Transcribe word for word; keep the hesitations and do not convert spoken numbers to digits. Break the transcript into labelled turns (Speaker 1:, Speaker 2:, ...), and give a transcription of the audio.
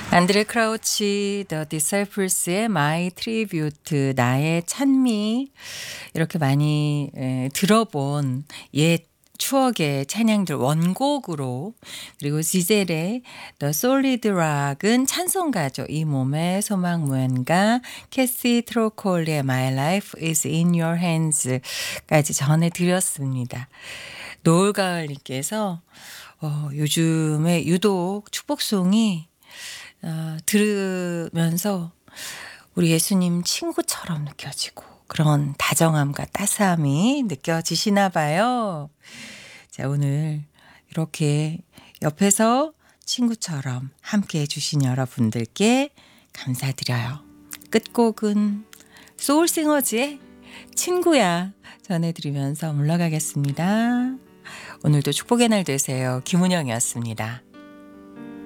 Speaker 1: 안드레 크라우치 더 디셀플스의 My Tribute 나의 찬미 이렇게 많이 에, 들어본 옛 추억의 찬양들 원곡으로 그리고 지젤의 The Solid Rock은 찬송가죠. 이 몸의 소망 무언가 캐시 트로콜리의 My Life is in Your Hands까지 전해드렸습니다. 노을가을님께서 어, 요즘에 유독 축복송이 어, 들으면서 우리 예수님 친구처럼 느껴지고 그런 다정함과 따스함이 느껴지시나 봐요. 자, 오늘 이렇게 옆에서 친구처럼 함께 해주신 여러분들께 감사드려요. 끝곡은 소울싱어즈의 친구야 전해드리면서 물러가겠습니다. 오늘도 축복의 날 되세요. 김은영이었습니다.